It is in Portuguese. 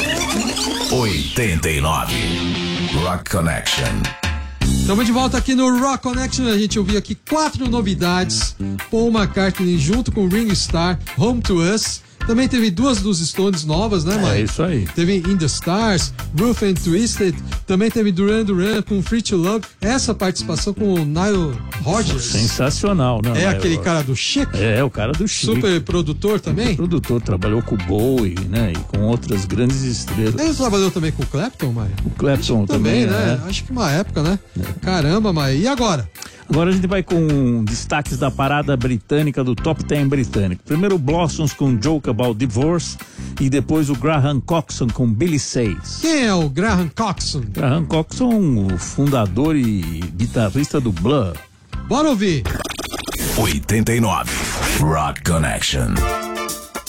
89. Rock Connection. Estamos de volta aqui no Rock Connection. A gente ouviu aqui 4 novidades. Paul McCartney junto com Ringo Starr, Home to Us. Também teve 2 dos Stones novas, né, Maia? É isso aí. Teve In the Stars, Rough and Twisted. Também teve Duran Duran com Free to Love. Essa participação com o Nile Rodgers. Sensacional, né? É aquele cara do Chic. É, o cara do Chic. Super produtor também. Super produtor, trabalhou com o Bowie, né? E com outras grandes estrelas. Ele trabalhou também com o Clapton, Maia? O Clapton também, né? Acho que uma época, né? Caramba, Maia. E agora? Agora a gente vai com destaques da parada britânica, do Top 10 britânico. Primeiro o Blossoms com Joke About Divorce e depois o Graham Coxon com Billy Says. Quem é o Graham Coxon? Graham Coxon, o fundador e guitarrista do Blur. Bora ouvir. 89 Rock Connection.